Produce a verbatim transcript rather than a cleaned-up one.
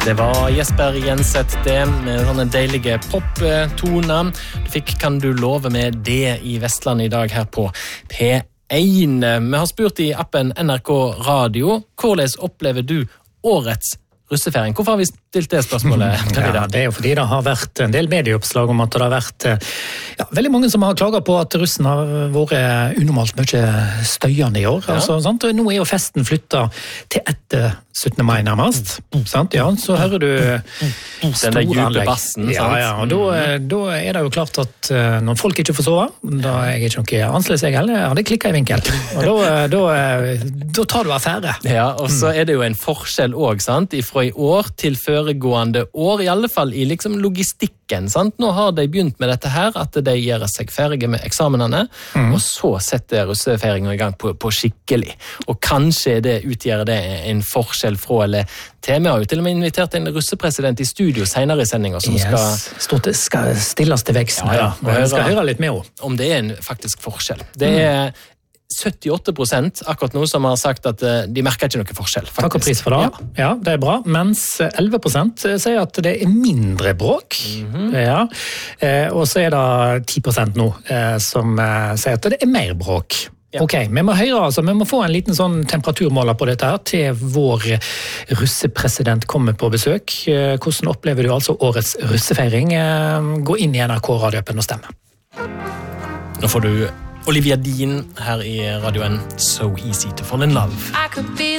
Det var Jesper Jenseth det, med sånne deilige pop-toner. Du fikk Kan du love med det i Vestland i dag her på P én. Vi har spurt i appen N R K Radio, hvordan opplever du årets russefeiring? Hvorfor har vi stilt det spørsmålet? Ja, det er jo fordi det har vært en del medieoppslag om at det har vært ja, veldig mange som har klaget på at russen har vært unormalt mye støyende i år. Ja. Altså, sant? Nå er jo festen flyttet til etter syttende mai nærmest. Sant? Ja, så hører du den der dype bassen. Ja, ja, og da, da er det jo klart at når folk ikke får sove, da er jeg ikke noe annerledes jeg heller, ja, det klikker i vinkel. Og da, da, da tar du affære. Ja, og så er det jo en forskjell også, sant? Fra i år til foregående år, i alle fall i liksom logistikken, sant? Nå har de begynt med dette her, at de gjør seg ferdige med eksamenene, mm. og så setter russefeiringen i gang på, på skikkelig. Og kanskje det utgjør det en forskjell fra, eller til. Vi har jo til og med invitert en russepresident i studio senere i sendingen, som yes. skal... Stort, skal stilles til veksten, ja, ja. Og vi skal høre litt med henne. Om det er en faktisk forskjell. Det er syttiåtte prosent akkurat nå som har sagt at de merker ikke noe forskjell. Faktisk. Takk og pris for det. Ja. ja, det er bra. Mens elleve prosent sier at det er mindre bråk. Mm-hmm. Ja. Og så er det ti prosent nå som sier at det er mer bråk. Ja. Ok, vi må høre, altså, vi må få en liten sånn temperaturmåler på dette her til vår russepresident kommer på besøk. Hvordan opplever du altså årets russefeiring? Gå inn i N R K radioappen og stemme. Nå får du Olivia Dean her i radioen So Easy to Fall in Love.